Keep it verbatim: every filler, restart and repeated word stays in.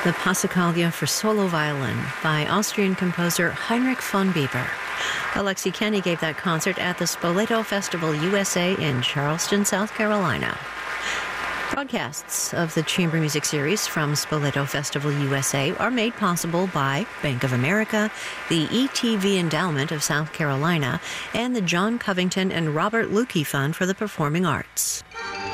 the Passacaglia for solo violin by Austrian composer Heinrich von Bieber. Alexi Kenny gave that concert at the Spoleto Festival U S A in Charleston, South Carolina. Broadcasts of the Chamber Music Series from Spoleto Festival U S A are made possible by Bank of America, the E T V Endowment of South Carolina, and the John Covington and Robert Lukey Fund for the Performing Arts.